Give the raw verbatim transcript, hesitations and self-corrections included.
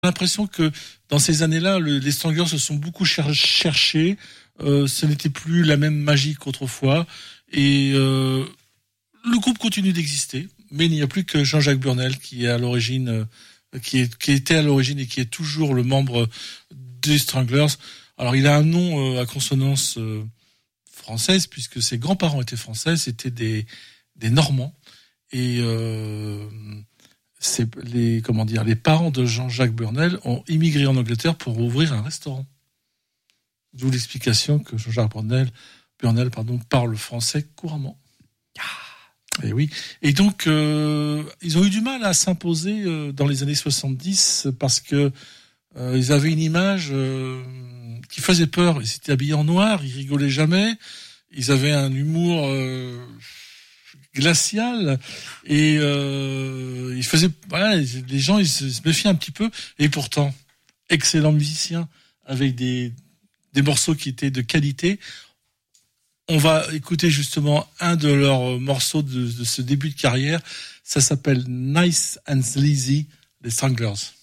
l'impression que dans ces années-là, le, les Stranglers se sont beaucoup cher- cherchés. Euh, ce n'était plus la même magie qu'autrefois. Et euh, le groupe continue d'exister, mais il n'y a plus que Jean-Jacques Burnel qui est à l'origine, euh, qui, est, qui était à l'origine et qui est toujours le membre des Stranglers. Alors, il a un nom euh, à consonance euh, française, puisque ses grands-parents étaient français, c'était des, des Normands. Et euh, c'est les, comment dire, les parents de Jean-Jacques Burnel ont immigré en Angleterre pour ouvrir un restaurant. D'où l'explication que Jean-Jacques Burnel, Burnel pardon, parle français couramment. Ah. Et oui. Et donc, euh, ils ont eu du mal à s'imposer euh, dans les années soixante-dix parce que euh, ils avaient une image euh, qui faisait peur. Ils étaient habillés en noir, ils rigolaient jamais. Ils avaient un humour euh, glacial et euh, ils faisaient. Voilà, les gens ils se, ils se méfiaient un petit peu. Et pourtant, excellents musiciens avec des des morceaux qui étaient de qualité. On va écouter justement un de leurs morceaux de, de ce début de carrière. Ça s'appelle Nice and Sleazy, les Stranglers.